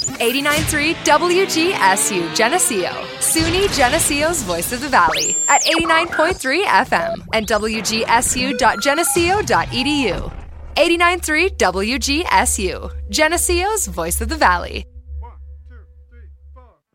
89.3 WGSU Geneseo. SUNY Geneseo's Voice of the Valley at 89.3 FM and WGSU.geneseo.edu. 89.3 WGSU, Geneseo's Voice of the Valley.